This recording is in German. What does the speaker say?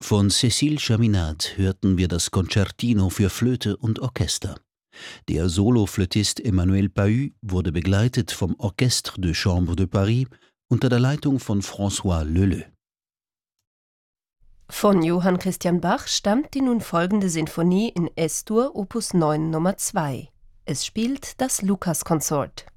Von Cécile Chaminade hörten wir das Concertino für Flöte und Orchester. Der Soloflötist Emmanuel Pahud wurde begleitet vom Orchestre de Chambre de Paris unter der Leitung von François Leleux. Von Johann Christian Bach stammt die nun folgende Sinfonie in Es-Dur, Opus 9 Nummer 2. Es spielt das Lukas-Konsort.